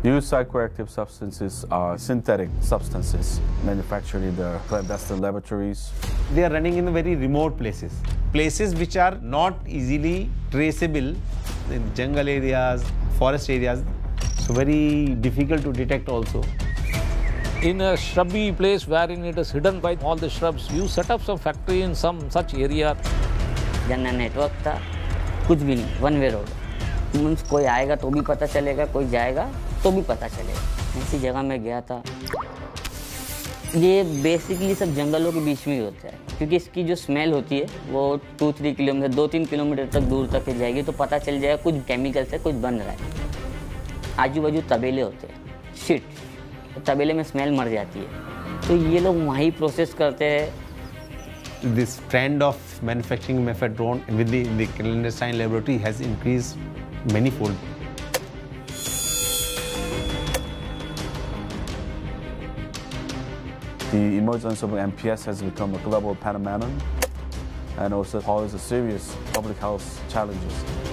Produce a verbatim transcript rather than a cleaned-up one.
Used psychoactive substances are synthetic substances manufactured in the clandestine laboratories. They are running in very remote places, places which are not easily traceable in jungle areas, forest areas, so very difficult to detect also. In a shrubby place wherein it is hidden by all the shrubs, you set up some factory in some such area. General network था, कुछ भी नहीं, one way road. Means कोई आएगा तो भी पता चलेगा, कोई जाएगा तो भी पता चलेगा। ऐसी जगह में गया था। ये बेसिकली सब जंगलों के बीच में ही होता है, क्योंकि इसकी जो स्मेल होती है वो टू थ्री किलोमीटर दो तीन किलोमीटर तक दूर तक जाएगी, तो पता चल जाएगा कुछ केमिकल से कुछ बन रहा है। आजू बाजू तबेले होते हैं, शिट, तो तबेले में स्मेल मर जाती है, तो ये लोग वहीं प्रोसेस करते हैं। This trend of manufacturing mephedrone with the, the clandestine laboratory has increased manyfold. The emergence of M P S has become a global phenomenon and also poses serious public health challenges.